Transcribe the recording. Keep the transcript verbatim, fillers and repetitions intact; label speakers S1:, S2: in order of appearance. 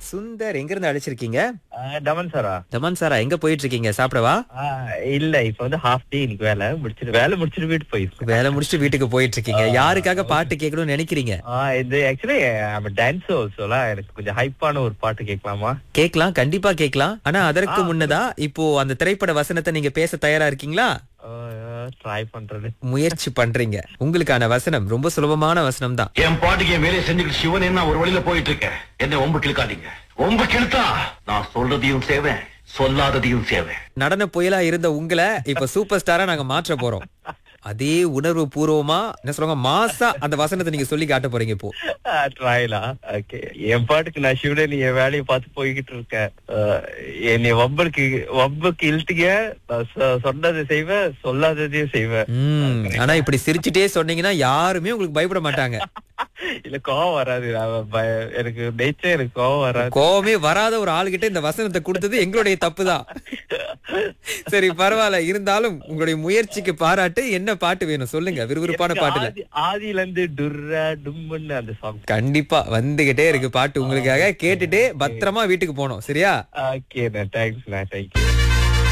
S1: சுந்தர் எங்க இருந்து அழைச்சிருக்கீங்க?
S2: டமன் சாரா?
S1: தமன் சாரா எங்க போயிட்டு இருக்கீங்க? சாப்பிடவா?
S2: இல்ல, இப்ப வந்து ஹாஃப் டே இன்னைக்கு வேலை முடிச்சிட்டு வேலை முடிச்சிட்டு வீட்டு போயிருக்கேன்.
S1: வேலை முடிச்சுட்டு வீட்டுக்கு போயிட்டு இருக்கீங்க. யாருக்காக பாட்டு கேட்கணும்னு நினைக்கிறீங்க?
S2: இது ஆக்சுவலி டான்ஸ் ஆல்சோல எனக்கு கொஞ்சம் ஹைப்பான ஒரு பாட்டு கேட்கலாமா?
S1: கேட்கலாம், கண்டிப்பா கேட்கலாம். ஆனா அதற்கு முன்னதா இப்போ அந்த திரைப்பட வசனத்தை நீங்க பேச தயாரா இருக்கீங்களா?
S2: ட்ரை பண்றது
S1: முயற்சி பண்றீங்க. உங்களுக்கான வசனம் ரொம்ப சுலபமான வசனம் தான்.
S3: என் பாட்டுக்கு என் வேலையை செஞ்சுக்கிட்டு சிவன் என்ன ஒரு வழியில போயிட்டு இருக்கேன். என்ன ஒம்பு கிழக்காதீங்க. ஒம்பு கிழத்தா நான் சொல்றதையும் சேவேன், சொல்லாததையும் சேவேன்.
S1: நடன புயலா இருந்த உங்களை இப்ப சூப்பர் ஸ்டாரா நாங்க மாற்ற போறோம். அதே உணர்வு பூர்வமா என்ன சொல்லுவாங்க, மாசா அந்த வசனத்தை நீங்க சொல்லி காட்ட போறீங்க இப்போ.
S2: ட்ரைலா? ஓகே. என் பாட்டுக்கு நான் சிவன் என் வேலையை பார்த்து போய்கிட்டு இருக்கேன். என்னை வம்புக்கு வம்புக்கு இழுத்துக்க, சொன்னதை செய்வேன், சொல்லாததையும் செய்வேன்.
S1: உம் ஆனா இப்படி சிரிச்சுட்டே சொன்னீங்கன்னா யாருமே உங்களுக்கு பயப்பட மாட்டாங்க.
S2: இல்ல, கோவம் வராது. எனக்கு நேச்சர் எனக்கு கோவம் வராது.
S1: கோவமே வராத ஒரு ஆளுகிட்ட இந்த வசனத்தை கொடுத்தது எங்களுடைய தப்பு தான். சரி, பரவாயில்ல. இருந்தாலும் உங்களுடைய முயற்சிக்கு பாராட்டு. என்ன பாட்டு வேணும் சொல்லுங்க, விறுவிறுப்பான பாட்டுல.
S2: ஆதியில இருந்து டுர்ரா டும்முன்னு அந்த சாங்
S1: கண்டிப்பா வந்துகிட்டே இருக்கு பாட்டு உங்களுக்காக. கேட்டுட்டு பத்திரமா வீட்டுக்கு போனோம். சரியா?
S2: Okay, thanks. தேங்க்யூ.